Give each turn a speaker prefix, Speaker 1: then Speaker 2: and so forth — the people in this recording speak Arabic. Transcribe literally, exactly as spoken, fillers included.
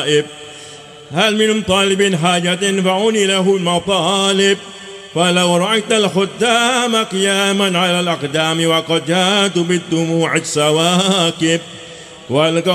Speaker 1: هل من طالب حاجة فعوني له المطالب فلو رأيت الخدام قياما على الأقدام وقد جادوا بالدموع السواكب